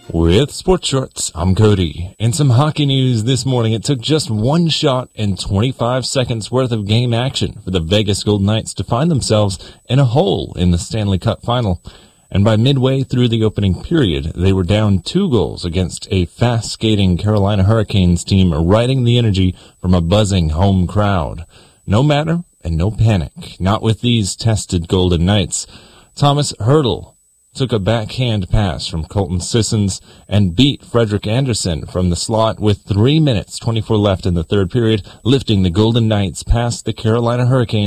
With Sports Shorts, I'm Cody. In some hockey news this morning, it took just one shot and 25 seconds worth of game action for the Vegas Golden Knights to find themselves in a hole in the Stanley Cup final. And by midway through the opening period, they were down 2 goals against a fast-skating Carolina Hurricanes team riding the energy from a buzzing home crowd. No matter and no panic, not with these tested Golden Knights. Thomas Hertl took a backhand pass from Colton Sissons and beat Frederik Andersen from the slot with 3 minutes 24 left in the third period, lifting the Golden Knights past the Carolina Hurricanes